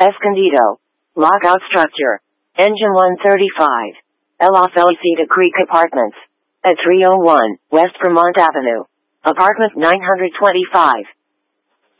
Escondido. Lockout structure. Engine 135. La Felicita Creek Apartments. At 301 West Vermont Avenue. Apartment 925.